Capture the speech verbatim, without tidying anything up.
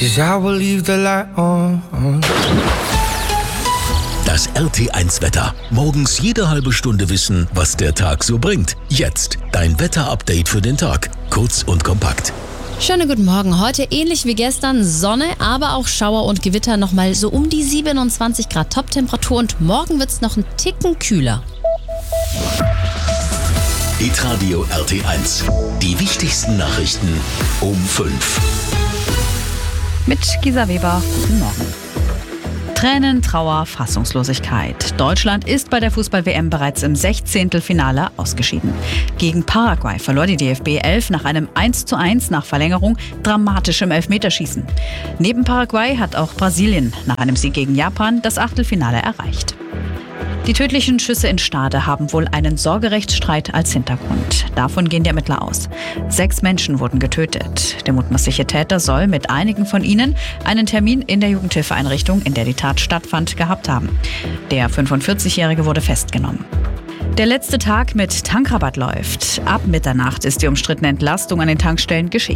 'cause I will leave the light on. Das R T eins Wetter. Morgens jede halbe Stunde wissen, was der Tag so bringt. Jetzt dein Wetter-Update für den Tag. Kurz und kompakt. Schönen guten Morgen. Heute ähnlich wie gestern Sonne, aber auch Schauer und Gewitter nochmal so um die siebenundzwanzig Grad Toptemperatur und morgen wird es noch einen Ticken kühler. Hitradio R T eins. Die wichtigsten Nachrichten um fünf. Mit Gisa Weber. Guten Morgen. Tränen, Trauer, Fassungslosigkeit. Deutschland ist bei der Fußball-W M bereits im Sechzehntelfinale ausgeschieden. Gegen Paraguay verlor die D F B elf nach einem eins zu eins nach Verlängerung dramatischem Elfmeterschießen. Neben Paraguay hat auch Brasilien nach einem Sieg gegen Japan das Achtelfinale erreicht. Die tödlichen Schüsse in Stade haben wohl einen Sorgerechtsstreit als Hintergrund. Davon gehen die Ermittler aus. Sechs Menschen wurden getötet. Der mutmaßliche Täter soll mit einigen von ihnen einen Termin in der Jugendhilfeeinrichtung, in der die Tat stattfand, gehabt haben. Der fünfundvierzigjährige wurde festgenommen. Der letzte Tag mit Tankrabatt läuft. Ab Mitternacht ist die umstrittene Entlastung an den Tankstellen Geschichte.